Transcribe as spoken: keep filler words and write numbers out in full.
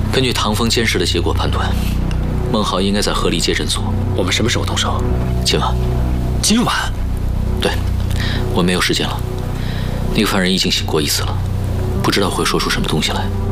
根据唐风监视的结果判断，孟浩应该在河里街诊所。 我们什么时候动手？ 今晚。 今晚？ 对，我没有时间了。那个犯人已经醒过一次了，不知道会说出什么东西来。